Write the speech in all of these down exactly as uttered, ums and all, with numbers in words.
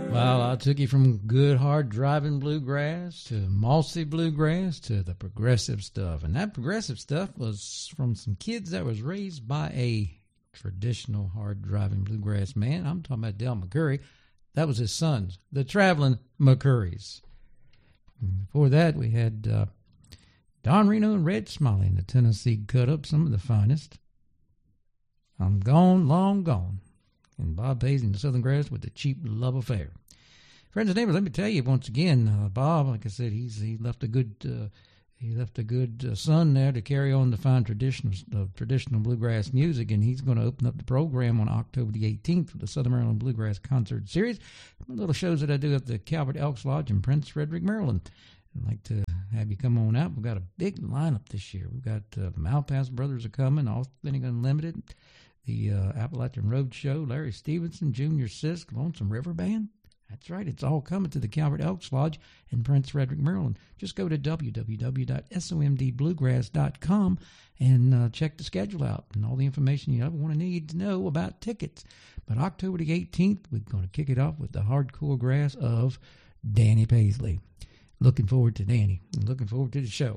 Well, I took you from good, hard driving bluegrass to mossy bluegrass to the progressive stuff. And that progressive stuff was from some kids that was raised by a traditional hard driving bluegrass man. I'm talking about Del McCoury. That was his sons, the Traveling McCourys. And before that, we had uh, Don Reno and Red Smiley in the Tennessee cut up, some of the finest. I'm gone, long gone. And Bob Paisley and the Southern Grass with the Cheap Love Affair. Friends and neighbors, let me tell you once again, uh, Bob, like I said, he's he left a good uh, he left a good uh, son there to carry on the fine traditional uh, traditional bluegrass music, and he's going to open up the program on October the eighteenth with the Southern Maryland Bluegrass Concert Series. Little shows that I do at the Calvert Elks Lodge in Prince Frederick, Maryland. I'd like to have you come on out. We've got a big lineup this year. We've got uh, the Malpass Brothers are coming, Authentic Unlimited, the uh, Appalachian Road Show, Larry Stevenson, Junior Sisk, Lonesome River Band. That's right. It's all coming to the Calvert Elks Lodge in Prince Frederick, Maryland. Just go to w w w dot somd bluegrass dot com and uh, check the schedule out and all the information you ever want to need to know about tickets. But October the eighteenth, we're going to kick it off with the hardcore grass of Danny Paisley. Looking forward to Danny. And looking forward to the show.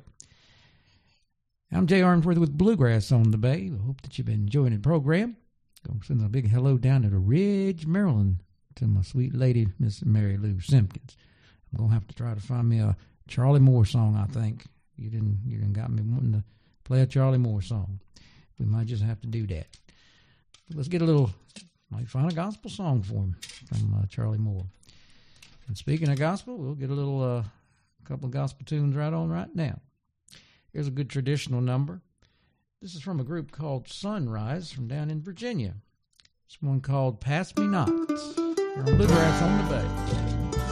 I'm Jay Armsworth with Bluegrass on the Bay. I hope that you've been enjoying the program. Going to send a big hello down to the Ridge, Maryland, to my sweet lady, Miss Mary Lou Simpkins. I'm going to have to try to find me a Charlie Moore song, I think. You didn't you didn't got me wanting to play a Charlie Moore song. We might just have to do that. But let's get a little, might find a gospel song for him from uh, Charlie Moore. And speaking of gospel, we'll get a little, uh, couple of gospel tunes right on right now. Here's a good traditional number. This is from a group called Sunrise from down in Virginia. It's one called Pass Me Not. You're on Bluegrass on the Bay.